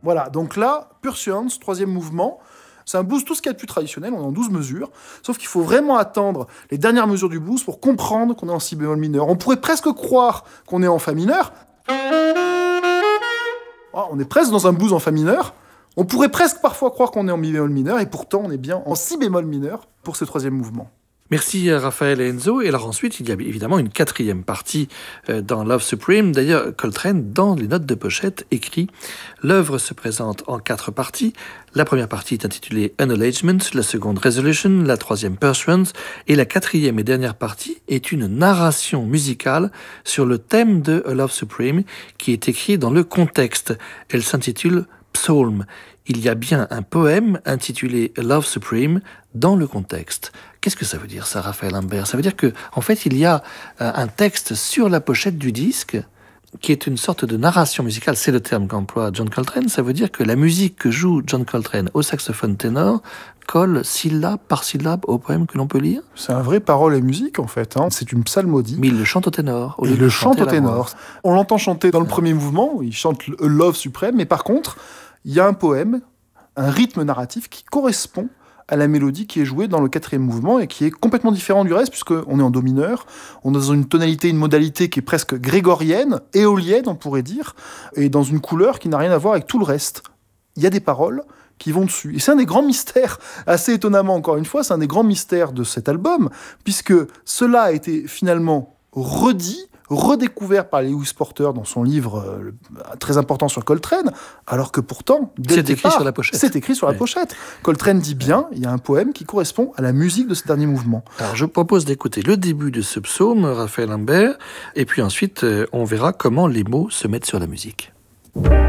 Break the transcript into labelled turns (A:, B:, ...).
A: Voilà, donc là, Pursuance, 3e mouvement, c'est un blues tout ce qu'il y a de plus traditionnel, on est en 12 mesures, sauf qu'il faut vraiment attendre les dernières mesures du blues pour comprendre qu'on est en si bémol mineur. On pourrait presque croire qu'on est en fa mineur. On est presque dans un blues en fa mineur. On pourrait presque parfois croire qu'on est en mi bémol mineur, et pourtant on est bien en si bémol mineur pour ce 3e mouvement.
B: Merci Raphaël et Enzo. Et alors ensuite, il y a évidemment une 4e partie dans Love Supreme. D'ailleurs, Coltrane, dans les notes de pochette, écrit « L'œuvre se présente en 4 parties. La première partie est intitulée Acknowledgement, la seconde Resolution, la 3e Pursuance, et la 4e et dernière partie est une narration musicale sur le thème de A Love Supreme qui est écrit dans le contexte. Elle s'intitule Psalm. Il y a bien un poème intitulé Love Supreme dans le contexte. » Qu'est-ce que ça veut dire ça, Raphaël Imbert ? Ça veut dire que, en fait, il y a un texte sur la pochette du disque qui est une sorte de narration musicale. C'est le terme qu'emploie John Coltrane. Ça veut dire que la musique que joue John Coltrane au saxophone ténor colle syllabe par syllabe au poème que l'on peut lire.
A: C'est un vrai parole et musique, en fait. C'est une psalmodie.
B: Mais il le chante au ténor.
A: Il le chante au ténor. On l'entend chanter dans le premier mouvement, il chante A Love Supreme, mais par contre, il y a un poème, un rythme narratif qui correspond à la mélodie qui est jouée dans le 4e mouvement et qui est complètement différent du reste, puisqu'on est en do mineur, on est dans une tonalité, une modalité qui est presque grégorienne, éolienne, on pourrait dire, et dans une couleur qui n'a rien à voir avec tout le reste. Il y a des paroles qui vont dessus. Et c'est un des grands mystères, assez étonnamment encore une fois, c'est un des grands mystères de cet album, puisque cela a été finalement redécouvert par Lewis Porter dans son livre très important sur Coltrane, alors que pourtant,
B: c'est écrit sur la pochette.
A: C'est écrit sur la pochette. Coltrane dit bien, il y a un poème qui correspond à la musique de ce dernier mouvement.
B: Alors je propose d'écouter le début de ce psaume, Raphaël Imbert, et puis ensuite on verra comment les mots se mettent sur la musique.